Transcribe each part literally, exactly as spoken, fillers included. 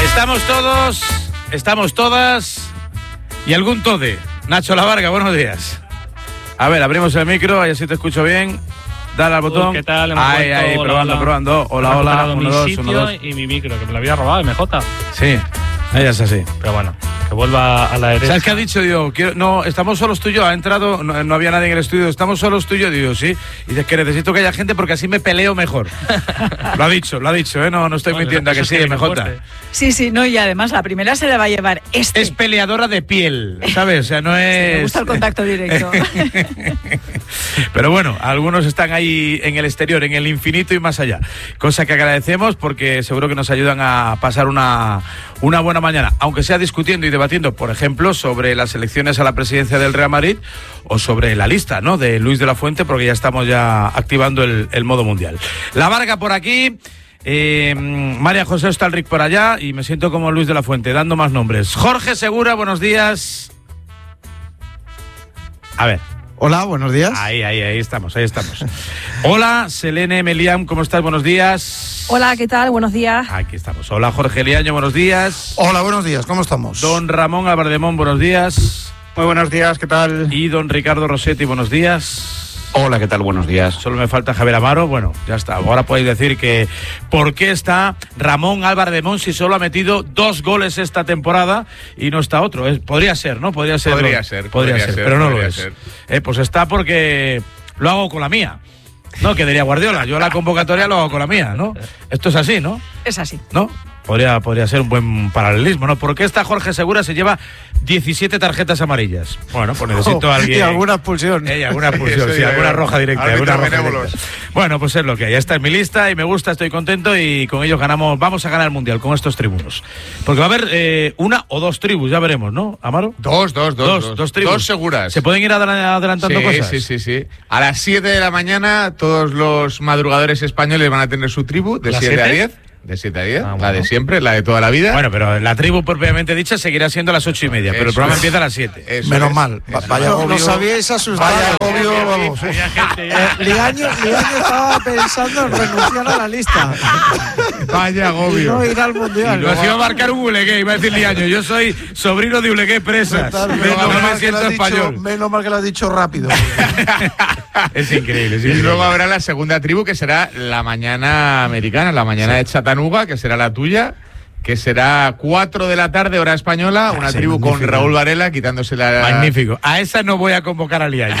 Estamos todos, estamos todas y algún tode. Nacho Lavarga, buenos días. A ver, abrimos el micro, ahí así te escucho bien. Dale al botón. Uy, ¿qué tal? Hemos ahí, ahí, hola, probando, hola. probando. Hola, hola, mi uno, dos, sitio uno, dos. Y mi micro, que me lo había robado M J. Sí, ella es así. Pero bueno, que vuelva a la derecha. ¿Sabes qué ha dicho? Digo, quiero, no, estamos solos tú y yo. Ha entrado, no, no había nadie en el estudio. Estamos solos tú y yo. Digo, sí. Y dices que necesito que haya gente porque así me peleo mejor. Lo ha dicho, lo ha dicho, ¿eh? No, no estoy Bueno, mintiendo, ¿a que eso sí, es que M J? viene fuerte. Sí, sí, no, y además la primera se la va a llevar este. Es peleadora de piel, ¿sabes? O sea, no es... Me gusta el contacto directo. Pero bueno, algunos están ahí en el exterior, en el infinito y más allá. Cosa que agradecemos porque seguro que nos ayudan a pasar una, una buena mañana. Aunque sea discutiendo y debatiendo, por ejemplo, sobre las elecciones a la presidencia del Real Madrid o sobre la lista, ¿no?, de Luis de la Fuente, porque ya estamos ya activando el, el modo mundial. La Varga por aquí. Eh, María José Stalric por allá y me siento como Luis de la Fuente, dando más nombres. Jorge Segura, buenos días. A ver. Hola, buenos días. Ahí, ahí, ahí estamos, ahí estamos. Hola, Selene Meliam, ¿cómo estás? Buenos días. Hola, ¿qué tal? Buenos días. Aquí estamos. Hola, Jorge Liaño, buenos días. Hola, buenos días, ¿cómo estamos? Don Ramón Albardemón, buenos días. Muy buenos días, ¿qué tal? Y don Ricardo Rossetti, buenos días. Hola, ¿qué tal? Buenos días. Solo me falta Javier Amaro. Bueno, ya está. Ahora podéis decir que ¿por qué está Ramón Albardemón si solo ha metido dos goles esta temporada y no está otro? Es, podría ser, ¿no? Podría ser. Podría lo, ser. Podría, podría ser, ser, pero no podría lo es. ser. Eh, pues está porque lo hago con la mía. No, que diría Guardiola. Yo la convocatoria lo hago con la mía, ¿no? Esto es así, ¿no? Es así. ¿No? Podría, podría ser un buen paralelismo, ¿no? ¿Por qué esta Jorge Segura se lleva diecisiete tarjetas amarillas? Bueno, pues necesito Oh, a alguien... Y alguna expulsión. Eh, y alguna expulsión, Eso sí, ya alguna veo. roja directa. Árbitros Alguna roja benévolos. directa. Bueno, pues es lo que hay. Esta es mi lista y me gusta, estoy contento y con ellos ganamos, vamos a ganar el Mundial con estos tribunos. Porque va a haber eh, una o dos tribus, ya veremos, ¿no, Amaro? Dos, dos, dos. Dos, Dos, dos tribus. Dos seguras. ¿Se pueden ir adel- adelantando sí, cosas? Sí, sí, sí. A las siete de la mañana todos los madrugadores españoles van a tener su tribu de ¿Las siete a siete? diez. De siete a diez, Ah, la bueno. de siempre, la de toda la vida. Bueno, pero la tribu propiamente dicha seguirá siendo a las ocho y media, pero el Eso programa es. empieza a las siete. Eso Menos es. mal. Va- Eso Vaya es. agobio. Lo sabíais asustar. Vaya agobio, vamos. Había gente ya. Eh, Liaño, Liaño estaba pensando en renunciar a la lista. Vaya Y agobio. no ir al mundial. Nos iba a marcar un Ulegué, iba a decir Liaño. Yo soy sobrino de Ulegué Presas. Total, No, menos, no me mal que lo siento has dicho, español. menos mal que lo has dicho rápido. Es increíble, es Y increíble. luego habrá la segunda tribu que será la mañana americana, la mañana de Chattanooga, que será la tuya, que será cuatro de la tarde, hora española, una sí, tribu con magnífico. Raúl Varela quitándose la... Magnífico. A esa no voy a convocar a Liaño.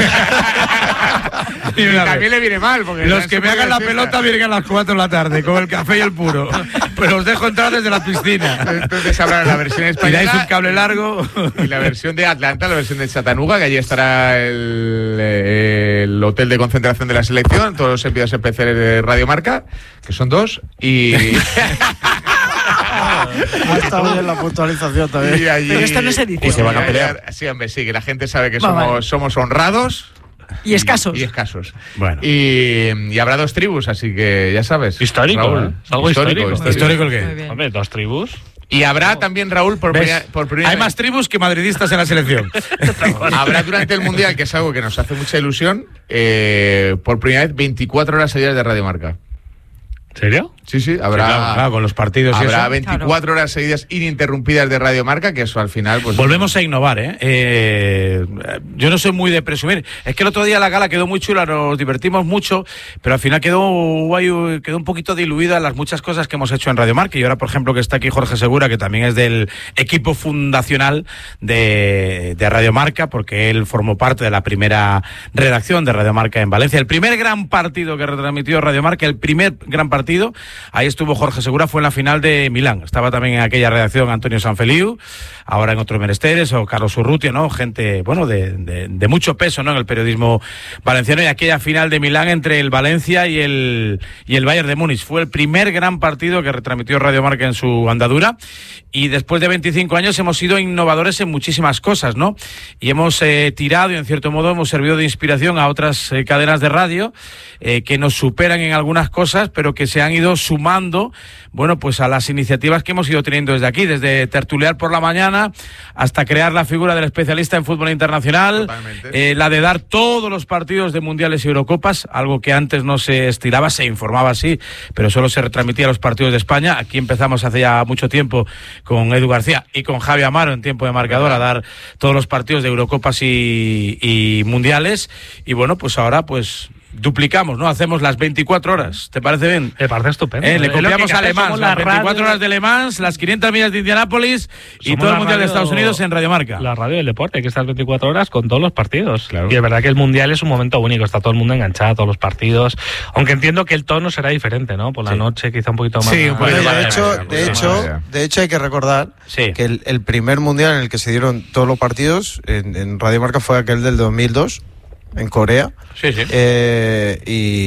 Ni Y una vez. también le viene mal, porque... Los ya que se me pone hagan la fiesta. pelota vienen a las cuatro de la tarde con el café y el puro. Pero os dejo entrar desde la piscina. Entonces habrá la versión española... Tiráis un cable largo. Y la versión de Atlanta, la versión de Chattanooga, que allí estará el, el hotel de concentración de la selección, todos los enviados especiales de Radio Marca, que son dos, y, Ha estado bien la puntualización y también. allí... Pero esto no se dice. y Se van a pelear. Sí, hombre, sí, que la gente sabe que Va, somos, vale. somos honrados. Y escasos. Y escasos. Bueno. Y, y habrá dos tribus, así que ya sabes. Histórico, Raúl. ¿eh? Es algo histórico. ¿Histórico el Muy qué? bien. Hombre, dos tribus. Y habrá también, Raúl, por ¿Ves? primera, por primera Hay vez- más tribus que madridistas en la selección. Habrá durante el Mundial, que es algo que nos hace mucha ilusión, eh, por primera vez veinticuatro horas seguidas de Radio Marca. ¿En serio? Sí, sí, Sí, habrá, claro, claro, con los partidos y habrá eso. veinticuatro horas seguidas ininterrumpidas de Radio Marca, que eso al final... pues Volvemos a innovar, ¿eh? ¿eh? Yo no soy muy de presumir. Es que el otro día la gala quedó muy chula, nos divertimos mucho, pero al final quedó, guay, quedó un poquito diluida las muchas cosas que hemos hecho en Radio Marca. Y ahora, por ejemplo, que está aquí Jorge Segura, que también es del equipo fundacional de, de Radio Marca, porque él formó parte de la primera redacción de Radio Marca en Valencia. El primer gran partido que retransmitió Radio Marca, el primer gran partido, ahí estuvo Jorge Segura, fue en la final de Milán. Estaba también en aquella redacción Antonio Sanfeliu, ahora en otros menesteres, o Carlos Urrutia, ¿no? Gente, bueno, de, de, de mucho peso, ¿no? En el periodismo valenciano, y aquella final de Milán entre el Valencia y el, y el Bayern de Múnich. Fue el primer gran partido que retransmitió Radio Marca en su andadura, y después de veinticinco años hemos sido innovadores en muchísimas cosas, ¿no? Y hemos eh, tirado, y en cierto modo hemos servido de inspiración a otras eh, cadenas de radio eh, que nos superan en algunas cosas, pero que se han ido sumando, bueno, pues a las iniciativas que hemos ido teniendo desde aquí, desde tertuliar por la mañana hasta crear la figura del especialista en fútbol internacional, eh, la de dar todos los partidos de mundiales y Eurocopas, algo que antes no se estilaba, se informaba así, pero solo se retransmitía los partidos de España. Aquí empezamos hace ya mucho tiempo con Edu García y con Javi Amaro en tiempo de marcador a dar todos los partidos de Eurocopas y, y mundiales, y bueno, pues ahora pues duplicamos, ¿no? Hacemos las veinticuatro horas. ¿Te parece bien? Me parece estupendo. Eh, le copiamos a Le Mans, las veinticuatro radio... horas de Le Mans, las quinientas millas de Indianápolis y somos todo el Mundial radio... de Estados Unidos en Radio Marca. La radio del deporte, hay que estar veinticuatro horas con todos los partidos. Claro. Y es verdad que el Mundial es un momento único, está todo el mundo enganchado a todos los partidos, aunque entiendo que el tono será diferente, ¿no? Por la sí. noche quizá un poquito más... Sí, un poquito Bueno, más. de hecho, Vale, de vale, hecho, vale. de hecho hay que recordar Sí. que el, el primer mundial en el que se dieron todos los partidos en, en Radio Marca fue aquel del dos mil dos en Corea. Sí, sí. Eh,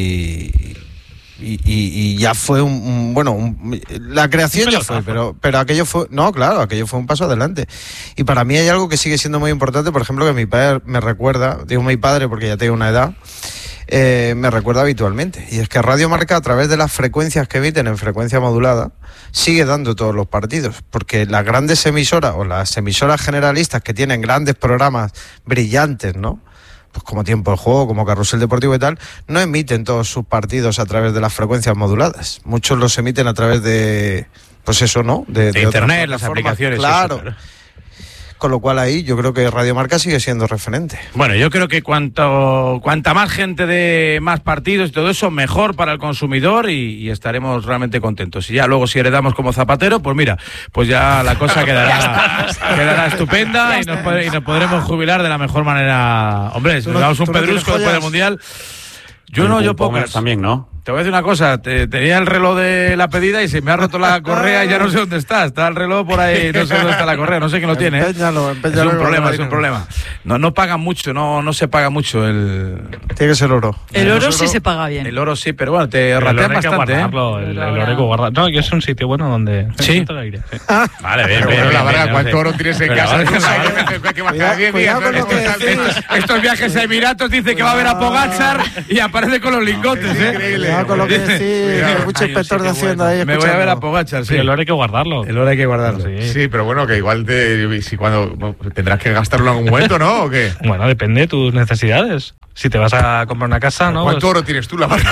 y, y, y, y ya fue un, un bueno, un, la creación Un ya fue, pelotazo. pero, pero aquello fue, no, claro, aquello fue un paso adelante. Y para mí hay algo que sigue siendo muy importante, por ejemplo, que mi padre me recuerda, digo mi padre porque ya tengo una edad, eh, me recuerda habitualmente, y es que Radio Marca, a través de las frecuencias que emiten en frecuencia modulada, sigue dando todos los partidos, porque las grandes emisoras o las emisoras generalistas que tienen grandes programas brillantes, ¿no?, pues como Tiempo de Juego, como Carrusel Deportivo y tal, no emiten todos sus partidos a través de las frecuencias moduladas. Muchos los emiten a través de, pues eso, ¿no? De, de de otras internet, las plataformas. aplicaciones. Claro. Eso, claro. Con lo cual ahí yo creo que Radio Marca sigue siendo referente. Bueno, yo creo que cuanto cuanta más gente de más partidos y todo eso, mejor para el consumidor y, y estaremos realmente contentos. Y ya luego si heredamos como Zapatero, pues mira, pues ya la cosa quedará, quedará estupenda y nos, pod- y nos podremos jubilar de la mejor manera. Hombre, si ¿Tú nos no- damos un tú no tienes pedrusco después del joyas? Mundial. Yo El no, yo Pulpomer pocas. también, ¿no? Te voy a decir una cosa, te- tenía el reloj de la pedida y se me ha roto la correa y ya no sé dónde está. Está el reloj por ahí, no sé dónde está la correa, no sé quién lo tiene. ¿eh? Empeñalo, Es empeñalo un y problema, guarda es un dinero. problema. No, no pagan mucho, no, no se paga mucho el, Tiene que ser oro. El oro sí Nosotros- se paga bien. el oro, sí, pero bueno, te El ratean oro hay que bastante, ¿eh? guardarlo, el, el Pero oro hay que guardar. No, que es un sitio bueno donde... Sí. Te lo diré, sí. Vale, bien, Pero bien, bueno, la bien, verdad, bien, ¿cuánto no sé. oro tienes en Pero casa? la Que verdad, vas- que vas Cuidado- cada diez cuidado días, con lo ¿no? que Estos- decís. estos- Estos viajes a Emiratos dice que va a ver a Pogacar y aparece con los lingotes, es ¿eh? increíble. Cuidado con lo que decís, que hay mucho Ay, inspector sí, de qué Hacienda bueno. ahí Me voy a ver a escuchando. Pogacar, sí. Sí, el oro hay que guardarlo. El oro hay que guardarlo. Sí. Sí, pero bueno, que igual te, si cuando bueno, tendrás que gastarlo en algún momento, ¿no? ¿O qué? Bueno, depende de tus necesidades. Si te vas a comprar una casa, ¿no? ¿Cuánto Pues- oro tienes tú, la verdad?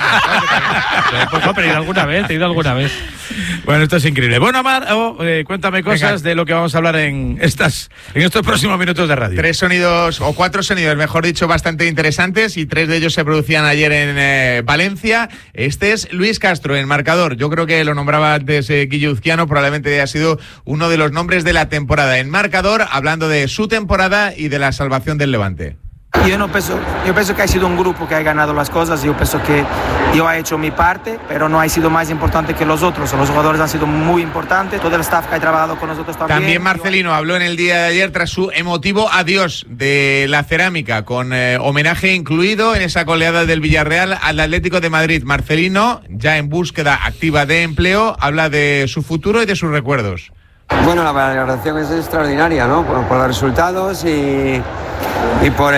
Pues no, pero he ido alguna vez, he ido alguna vez. Bueno, esto es increíble. Bueno, Amar, oh, eh, cuéntame cosas Venga. de lo que vamos a hablar en estas en estos próximos minutos de radio. Tres sonidos, o cuatro sonidos, mejor dicho, bastante interesantes, y tres de ellos se producían ayer en eh, Valencia. Este es Luis Castro, en marcador. Yo creo que lo nombraba antes eh, Guille Uzquiano, probablemente haya sido uno de los nombres de la temporada. En marcador, hablando de su temporada y de la salvación del Levante. Yo no pienso, yo pienso que ha sido un grupo que ha ganado las cosas. Yo pienso que yo he hecho mi parte, pero no ha sido más importante que los otros. Los jugadores han sido muy importantes, todo el staff que ha trabajado con nosotros también. También Marcelino habló en el día de ayer tras su emotivo adiós de la cerámica, con eh, homenaje incluido en esa goleada del Villarreal al Atlético de Madrid. Marcelino, ya en búsqueda activa de empleo, habla de su futuro y de sus recuerdos. Bueno, la valoración es extraordinaria, ¿no? Por, por los resultados y, y por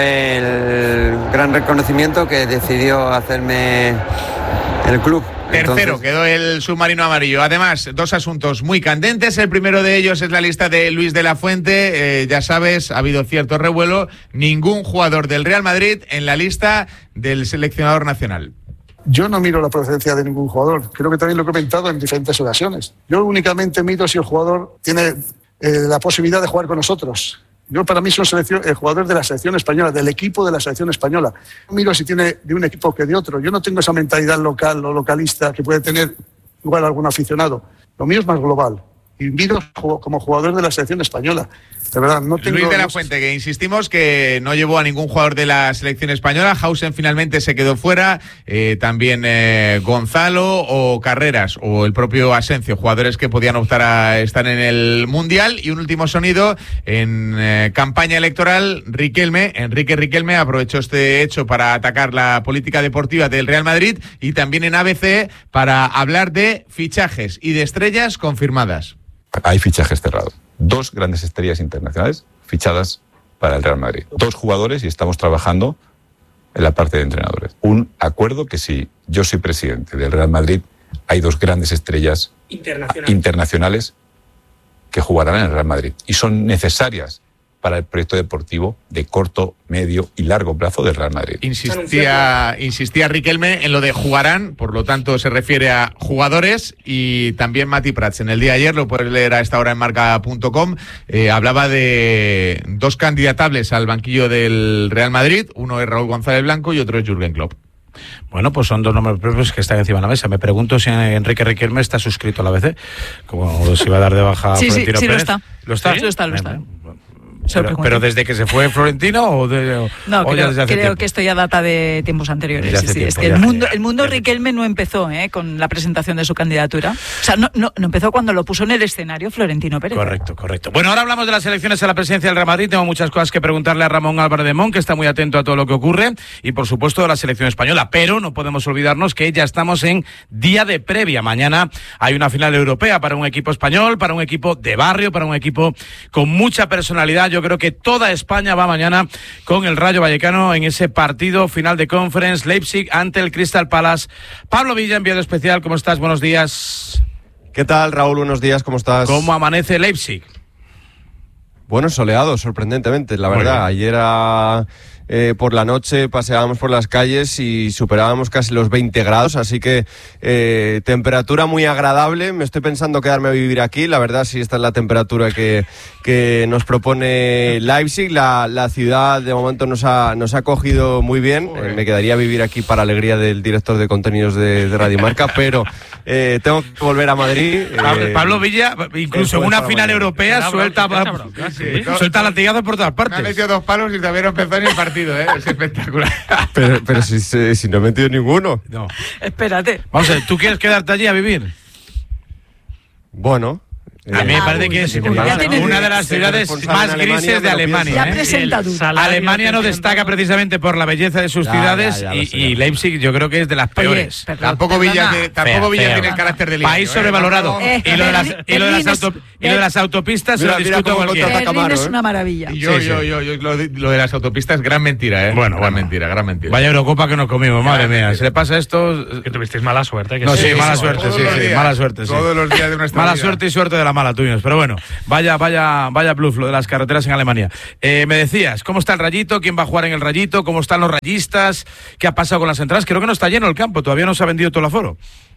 el gran reconocimiento que decidió hacerme el club. Tercero, Entonces, quedó el submarino amarillo. Además, dos asuntos muy candentes. El primero de ellos es la lista de Luis de la Fuente. Eh, ya sabes, ha habido cierto revuelo. Ningún jugador del Real Madrid en la lista del seleccionador nacional. Yo no miro la procedencia de ningún jugador. Creo que también lo he comentado en diferentes ocasiones. Yo únicamente miro si el jugador tiene eh, la posibilidad de jugar con nosotros. Yo, para mí, soy selección, el jugador de la selección española, del equipo de la selección española. No miro si tiene de un equipo que de otro. Yo no tengo esa mentalidad local o localista que puede tener igual algún aficionado. Lo mío es más global. Y miro como jugador de la selección española. De verdad, no tengo... Luis de la no sé. Fuente, que insistimos que no llevó a ningún jugador de la selección española. Hausen finalmente se quedó fuera. Eh, también eh, Gonzalo o Carreras o el propio Asencio, jugadores que podían optar a estar en el Mundial. Y un último sonido en eh, campaña electoral. Riquelme, Enrique Riquelme, aprovechó este hecho para atacar la política deportiva del Real Madrid, y también en A B C para hablar de fichajes y de estrellas confirmadas. Hay fichajes cerrados. Dos grandes estrellas internacionales fichadas para el Real Madrid. Dos jugadores, y estamos trabajando en la parte de entrenadores. Un acuerdo que si yo soy presidente del Real Madrid, hay dos grandes estrellas Internacionales. internacionales que jugarán en el Real Madrid y son necesarias para el proyecto deportivo de corto, medio y largo plazo del Real Madrid. Insistía, insistía Riquelme en lo de jugarán, por lo tanto se refiere a jugadores, y también Mati Prats en el día de ayer, lo puedes leer a esta hora en marca punto com, eh, hablaba de dos candidatables al banquillo del Real Madrid, uno es Raúl González Blanco y otro es Jürgen Klopp. Bueno, pues son dos nombres propios que están encima de la mesa. Me pregunto si Enrique Riquelme está suscrito a la A B C, como se va a dar de baja a sí, Florentino sí, sí, Pérez. Lo está. ¿Lo está? Sí, lo está, lo está. Pero, pero desde que se fue Florentino o, de, o no, o creo, ya desde hace creo tiempo? que esto ya data de tiempos anteriores. Sí, sí, tiempo, es que ya, el mundo, ya, el mundo ya, Riquelme no empezó ¿eh? con la presentación de su candidatura. O sea, no, no, no empezó cuando lo puso en el escenario Florentino Pérez. Correcto, correcto. Bueno, ahora hablamos de las elecciones a la presidencia del Real Madrid. Tengo muchas cosas que preguntarle a Ramón Álvarez de Mon, que está muy atento a todo lo que ocurre, y por supuesto de la selección española. Pero no podemos olvidarnos que ya estamos en día de previa. Mañana hay una final europea para un equipo español, para un equipo de barrio, para un equipo con mucha personalidad. Yo creo que toda España va mañana con el Rayo Vallecano en ese partido final de Conference, Leipzig ante el Crystal Palace. Pablo Villa, enviado especial, ¿cómo estás? Buenos días. ¿Qué tal, Raúl? Buenos días, ¿cómo estás? ¿Cómo amanece Leipzig? Bueno, soleado, sorprendentemente, la verdad. Ayer a, eh, por la noche paseábamos por las calles y superábamos casi los veinte grados, así que eh, temperatura muy agradable. Me estoy pensando quedarme a vivir aquí, la verdad, sí, esta es la temperatura que, que nos propone Leipzig. La, la ciudad de momento nos ha, nos ha cogido muy bien. Eh, me quedaría a vivir aquí para alegría del director de contenidos de, de Radio Marca, pero eh, tengo que volver a Madrid. Eh, Pablo Villa, incluso en una final europea, suelta, sí, suelta latigazos por todas partes. Me ha metido dos palos y todavía no empezó ni el partido, ¿eh? Es espectacular. Pero, pero si, si, si no he metido ninguno. No. Espérate. Vamos a ver, ¿tú quieres quedarte allí a vivir? Bueno. A mí me parece que es una de las ciudades más grises de Alemania. Ya presenta tú. Alemania no destaca precisamente por la belleza de sus ya, ciudades ya, ya, y, sé, y Leipzig yo creo que es de las peores. Oye, tampoco Villa, de, tampoco Villa fea, tiene el carácter de país ¿eh? sobrevalorado. Eh, y, lo de las, y, lo de las auto, y lo de las autopistas se lo discuto cualquiera. Berlín es una maravilla. Y yo, sí, yo, sí. yo, yo, lo, de, lo de las autopistas, gran mentira, ¿eh? Bueno, gran bueno. mentira, gran mentira. Vaya Eurocopa que nos comimos, madre Gran mía. mentira. Se le pasa esto. Que tuvisteis mala suerte. Que No, sí, sí, mala sí, suerte, todos sí, los sí, días, mala suerte, sí. Todos los días de nuestra Mala vida. suerte y suerte de la mala tuyos. Pero bueno, vaya, vaya, vaya bluff lo de las carreteras en Alemania. Eh, me decías, ¿cómo está el Rayito? ¿Quién va a jugar en el Rayito? ¿Cómo están los rayistas? ¿Qué ha pasado con las entradas? Creo que no está lleno el campo, todavía no se ha vendido todo el aforo.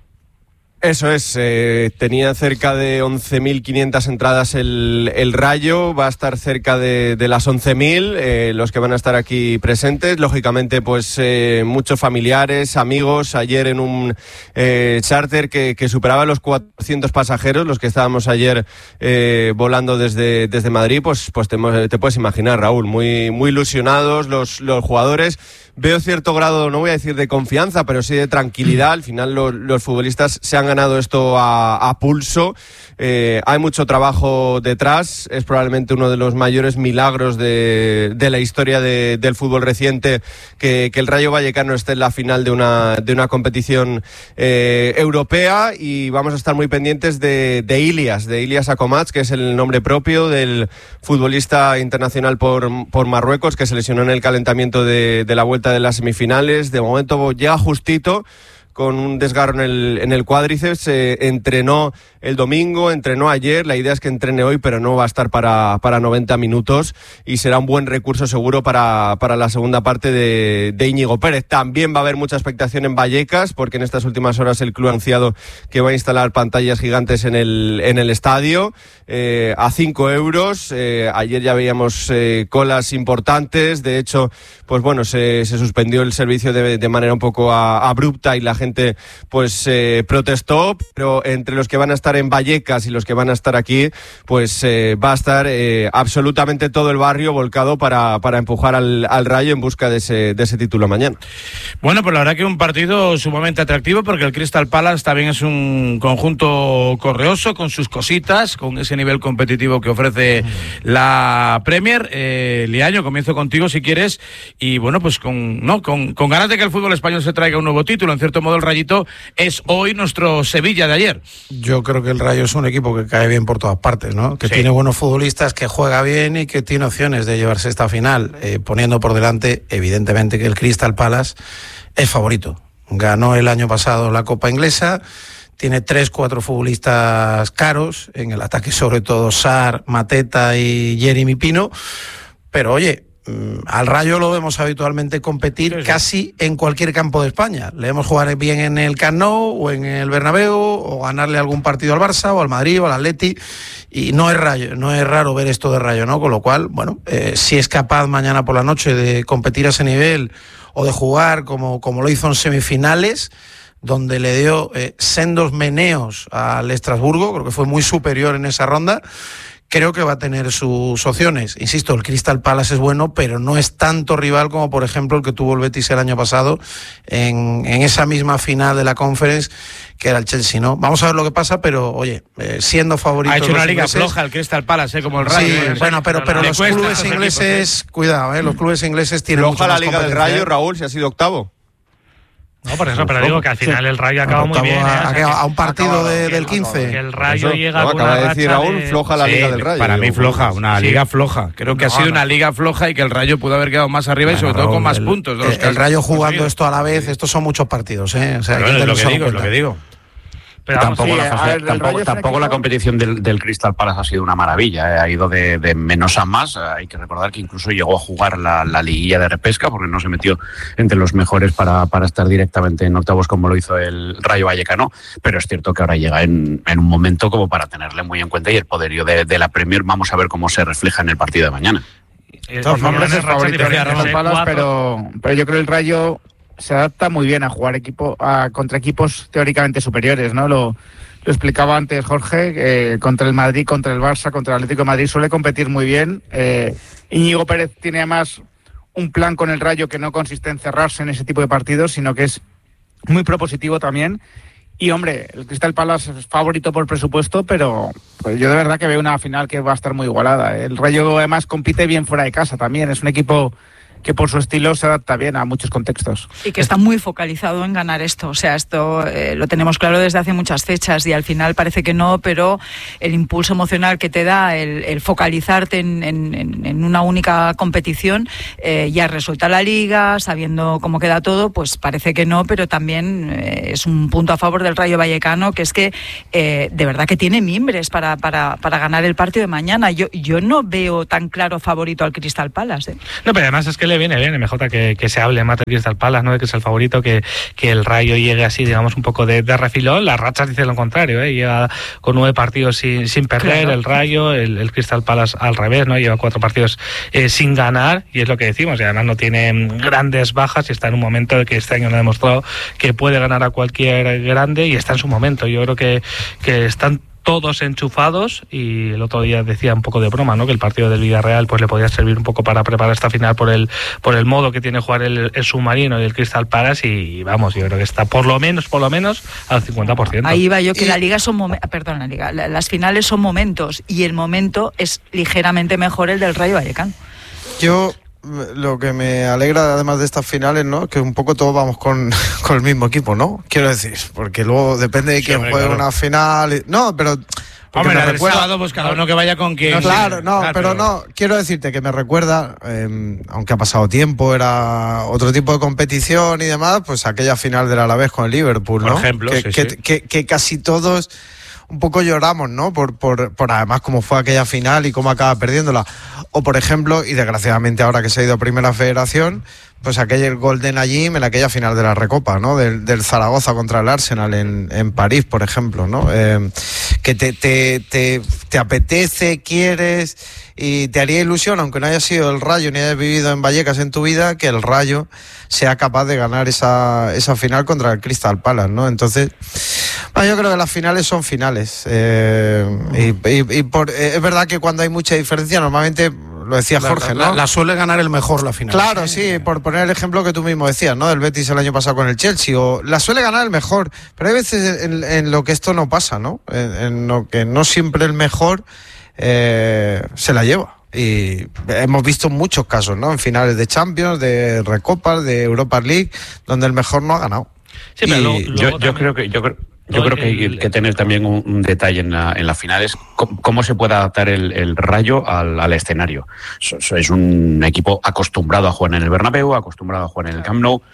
Eso es, eh, tenía cerca de once mil quinientas entradas el, el Rayo, va a estar cerca de, de las once mil, eh, los que van a estar aquí presentes, lógicamente pues eh, muchos familiares, amigos, ayer en un eh, charter que, que superaba los cuatrocientos pasajeros, los que estábamos ayer eh, volando desde, desde Madrid, pues, pues te, te puedes imaginar, Raúl, muy, muy ilusionados los, los jugadores. Veo cierto grado, no voy a decir de confianza, pero sí de tranquilidad. Al final los, los futbolistas se han ganado esto a, a pulso. Eh, hay mucho trabajo detrás. Es probablemente uno de los mayores milagros de, de la historia de, del fútbol reciente que, que el Rayo Vallecano esté en la final de una, de una competición eh, europea. Y vamos a estar muy pendientes de, de Ilias, de Ilias Akomats, que es el nombre propio del futbolista internacional por, por Marruecos, que se lesionó en el calentamiento de, de la vuelta de las semifinales. De momento llega justito con un desgarro en el, en el cuádriceps, eh, entrenó el domingo, entrenó ayer, la idea es que entrene hoy, pero no va a estar para, para noventa minutos y será un buen recurso seguro para, para la segunda parte de, de Íñigo Pérez. También va a haber mucha expectación en Vallecas, porque en estas últimas horas el club ha anunciado que va a instalar pantallas gigantes en el, en el estadio, eh, a cinco euros, eh, ayer ya veíamos eh, colas importantes, de hecho, pues bueno, se, se suspendió el servicio de, de manera un poco a, abrupta y la gente gente pues eh, protestó, pero entre los que van a estar en Vallecas y los que van a estar aquí, pues eh, va a estar eh, absolutamente todo el barrio volcado para, para empujar al, al Rayo en busca de ese, de ese título mañana. Bueno, pues la verdad que un partido sumamente atractivo, porque el Crystal Palace también es un conjunto correoso, con sus cositas, con ese nivel competitivo que ofrece la Premier. Eh, Liaño, comienzo contigo si quieres, y bueno, pues con, no, con, con ganas de que el fútbol español se traiga un nuevo título. En cierto modo el Rayito es hoy nuestro Sevilla de ayer. Yo creo que el Rayo es un equipo que cae bien por todas partes, ¿no? Que sí. tiene buenos futbolistas, que juega bien y que tiene opciones de llevarse esta final, eh, poniendo por delante, evidentemente, que el Crystal Palace es favorito. Ganó el año pasado la Copa Inglesa, tiene tres, cuatro futbolistas caros, en el ataque sobre todo Sarr, Mateta y Jeremy Pino, pero oye, al Rayo lo vemos habitualmente competir sí, sí. casi en cualquier campo de España. Le vemos jugar bien en el Camp Nou o en el Bernabéu o ganarle algún partido al Barça o al Madrid o al Atleti, y no es Rayo, no es raro ver esto de Rayo, ¿no? Con lo cual, bueno, eh, si es capaz mañana por la noche de competir a ese nivel o de jugar como, como lo hizo en semifinales, donde le dio eh, sendos meneos al Estrasburgo, creo que fue muy superior en esa ronda, creo que va a tener sus opciones. Insisto, el Crystal Palace es bueno, pero no es tanto rival como, por ejemplo, el que tuvo el Betis el año pasado en, en esa misma final de la Conference, que era el Chelsea, ¿no? Vamos a ver lo que pasa, pero, oye, eh, siendo favorito... Ha hecho una liga ingleses, floja el Crystal Palace, ¿eh? Como el Rayo. Sí, ¿eh? bueno, pero, pero los clubes ingleses... Equipos, ¿eh? Cuidado, ¿eh? Los clubes ingleses tienen floja mucho más la liga del Rayo, Raúl, si ha sido octavo. No, por eso, pero digo que al final el Rayo acaba muy bien. ¿eh? A, o sea, a un partido de, del quince. Que el Rayo eso, llega no, con acaba una de decir racha Raúl, de... floja la sí, liga del Rayo. Para mí floja, una sí. liga floja. Creo que no, ha sido no. una liga floja y que el Rayo pudo haber quedado más arriba bueno, y sobre Raúl, todo con más el, puntos. De los el, que el Rayo jugando conseguido. Esto a la vez, estos son muchos partidos, ¿eh? O sea, bueno, es lo que digo, es lo que digo. Pero vamos, tampoco, sí, la, ver, tampoco, tampoco la competición del, del Crystal Palace ha sido una maravilla, ¿eh? Ha ido de, de menos a más. Hay que recordar que incluso llegó a jugar la, la liguilla de repesca porque no se metió entre los mejores para, para estar directamente en octavos como lo hizo el Rayo Vallecano, pero es cierto que ahora llega en, en un momento como para tenerle muy en cuenta, y el poderío de, de la Premier vamos a ver cómo se refleja en el partido de mañana. Los nombres es favorito de Crystal Palace, pero, pero yo creo que el Rayo se adapta muy bien a jugar equipo a, contra equipos teóricamente superiores, ¿no? Lo, lo explicaba antes Jorge, eh, contra el Madrid, contra el Barça, contra el Atlético de Madrid suele competir muy bien. Eh, Íñigo Pérez tiene además un plan con el Rayo que no consiste en cerrarse en ese tipo de partidos, sino que es muy propositivo también. Y hombre, el Crystal Palace es favorito por presupuesto, pero pues yo de verdad que veo una final que va a estar muy igualada. El Rayo además compite bien fuera de casa también, es un equipo que por su estilo se adapta bien a muchos contextos. Y que está muy focalizado en ganar esto. O sea, esto eh, lo tenemos claro desde hace muchas fechas y al final parece que no, pero el impulso emocional que te da el, el focalizarte en, en, en una única competición, eh, ya resulta la liga, sabiendo cómo queda todo, pues parece que no, pero también eh, es un punto a favor del Rayo Vallecano, que es que eh, de verdad que tiene mimbres para, para, para ganar el partido de mañana. Yo, yo no veo tan claro favorito al Crystal Palace. ¿eh? No, pero además es que le viene bien, M J, que, que se hable más de Crystal Palace, ¿no? De que es el favorito, que, que el Rayo llegue así, digamos, un poco de, de refilón. Las rachas dicen lo contrario, ¿eh? Llega con nueve partidos sin, sin perder, claro. El Rayo, el, el Crystal Palace al revés, ¿no? Lleva cuatro partidos eh, sin ganar, y es lo que decimos, y además no tiene grandes bajas y está en un momento que este año no ha demostrado que puede ganar a cualquier grande, y está en su momento. Yo creo que, que están todos enchufados, y el otro día decía un poco de broma, ¿no? Que el partido del Villarreal pues le podía servir un poco para preparar esta final por el por el modo que tiene jugar el, el Submarino y el Crystal Palace, y vamos, yo creo que está por lo menos por lo menos al cincuenta por ciento. Ahí va yo, que la liga son momentos, perdón, la liga, las finales son momentos, y el momento es ligeramente mejor el del Rayo Vallecano. Yo lo que me alegra además de estas finales, ¿no? Que un poco todos vamos con, con el mismo equipo, ¿no? Quiero decir, porque luego depende de quién sí, juegue claro. una final. Y, no, pero hombre, me recuerda, sábado, pues cada uno que vaya con quien. No, claro, no, claro, pero, pero no, quiero decirte que me recuerda, eh, aunque ha pasado tiempo, era otro tipo de competición y demás, pues aquella final del Alavés con el Liverpool, ¿no? Por ejemplo, que, sí, que, sí. Que, que, que casi todos un poco lloramos, ¿no? Por, por, por además cómo fue aquella final y cómo acaba perdiéndola. O por ejemplo, y desgraciadamente ahora que se ha ido a Primera Federación, pues aquel gol de Najim en aquella final de la Recopa, ¿no? Del, del Zaragoza contra el Arsenal en, en París, por ejemplo, ¿no? Eh, que te, te, te, te apetece, quieres y te haría ilusión, aunque no haya sido el Rayo ni hayas vivido en Vallecas en tu vida, que el Rayo sea capaz de ganar esa, esa final contra el Crystal Palace, ¿no? Entonces, bueno, yo creo que las finales son finales. Eh, y y, y por, eh, es verdad que cuando hay mucha diferencia, normalmente, lo decía Jorge, la, ¿no? La, la suele ganar el mejor la final. Claro, sí, por poner el ejemplo que tú mismo decías, ¿no? Del Betis el año pasado con el Chelsea, o la suele ganar el mejor, pero hay veces en, en lo que esto no pasa, ¿no? En, en lo que no siempre el mejor eh, se la lleva. Y hemos visto muchos casos, ¿no? En finales de Champions, de Recopas, de Europa League, donde el mejor no ha ganado. Sí, pero luego, luego yo, yo creo que yo creo Yo creo que hay que tener también un, un detalle en la, en la final, es cómo, cómo se puede adaptar el, el Rayo al, al escenario. So, so es un equipo acostumbrado a jugar en el Bernabéu, acostumbrado a jugar en el Camp Nou.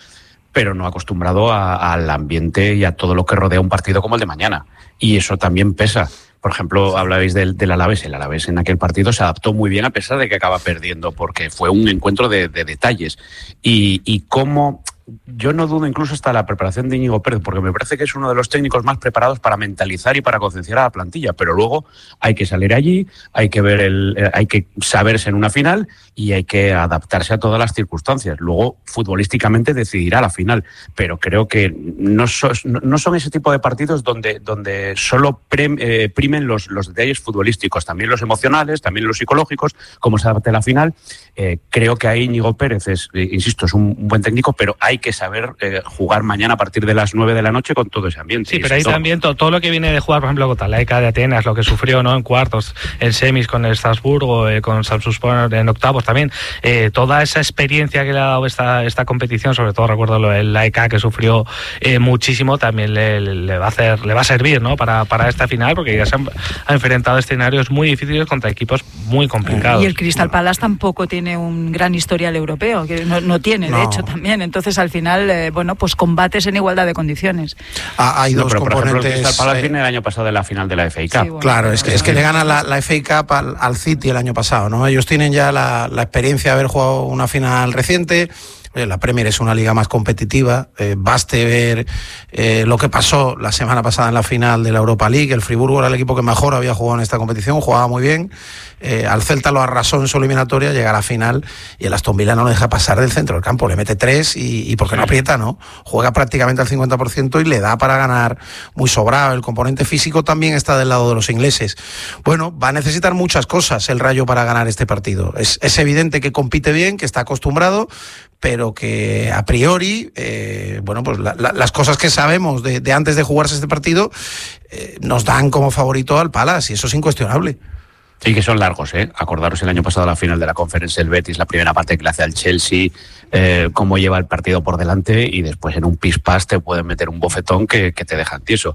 pero no acostumbrado a, al ambiente y a todo lo que rodea un partido como el de mañana. Y eso también pesa. Por ejemplo, hablabais del, del Alavés. El Alavés en aquel partido se adaptó muy bien a pesar de que acaba perdiendo, porque fue un encuentro de, de detalles. Y, y cómo... Yo no dudo incluso hasta la preparación de Íñigo Pérez, porque me parece que es uno de los técnicos más preparados para mentalizar y para concienciar a la plantilla, pero luego hay que salir allí, hay que ver el, hay que saberse en una final y hay que adaptarse a todas las circunstancias. Luego, futbolísticamente decidirá la final, pero creo que no, so, no son ese tipo de partidos donde, donde solo pre, eh, primen los, los detalles futbolísticos, también los emocionales, también los psicológicos, cómo se adapte la final. Eh, creo que ahí Íñigo Pérez es, eh, insisto, es un, un buen técnico, pero hay que saber eh, jugar mañana a partir de las nueve de la noche con todo ese ambiente. Sí, pero ahí todo. también todo, todo lo que viene de jugar, por ejemplo, contra la E C A de Atenas, lo que sufrió, ¿no?, en cuartos, en semis con el Salzburgo, eh, con Samsunspor en octavos también, eh, toda esa experiencia que le ha dado esta, esta competición, sobre todo recuerdo lo de la E C A que sufrió eh, muchísimo, también le, le va a hacer, le va a servir, ¿no?, para, para esta final, porque ya se han, han enfrentado escenarios muy difíciles contra equipos muy complicados. Y el Crystal Palace tampoco tiene un gran historial europeo, que no, no tiene, no. de hecho, también. Entonces, al final, eh, bueno, pues combates en igualdad de condiciones. Ah, hay no, dos pero, componentes. Por ejemplo, el Crystal Palace viene el año pasado de la final de la F A Cup. Sí, bueno, claro, es que, es que le gana la, la F A Cup al, al City el año pasado, ¿no? Ellos tienen ya la, la experiencia de haber jugado una final reciente. La Premier es una liga más competitiva, eh, baste ver eh, lo que pasó la semana pasada en la final de la Europa League. El Friburgo era el equipo que mejor había jugado en esta competición, jugaba muy bien, eh, al Celta lo arrasó en su eliminatoria, llega a la final y el Aston Villa no lo deja pasar del centro del campo, le mete tres y, y porque no aprieta, ¿no? Juega prácticamente al cincuenta por ciento y le da para ganar muy sobrado. El componente físico también está del lado de los ingleses. Bueno, va a necesitar muchas cosas el Rayo para ganar este partido. Es, es evidente que compite bien, que está acostumbrado, pero que a priori, eh, bueno, pues la, la, las cosas que sabemos de, de antes de jugarse este partido eh, nos dan como favorito al Palace, y eso es incuestionable. Sí, que son largos, ¿eh? Acordaros el año pasado la final de la Conference del Betis, la primera parte que le hace al Chelsea, eh, cómo lleva el partido por delante y después en un pispás te pueden meter un bofetón que, que te dejan tieso.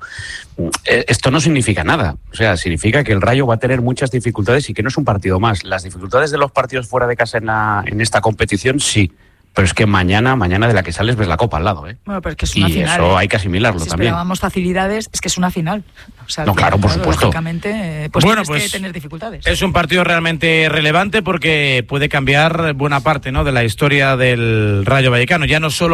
Eh, esto no significa nada, o sea, significa que el Rayo va a tener muchas dificultades y que no es un partido más. Las dificultades de los partidos fuera de casa en, la, en esta competición, sí. Pero es que mañana, mañana de la que sales ves la copa al lado, ¿eh? Bueno, pero es que es una y final. Y eso ¿eh? hay que asimilarlo si también. Si esperábamos facilidades, es que es una final. O sea, no, que, claro, por claro, supuesto. Lógicamente, pues bueno, tienes pues que tener dificultades. Es un partido realmente relevante porque puede cambiar buena parte, ¿no?, de la historia del Rayo Vallecano. Ya no solo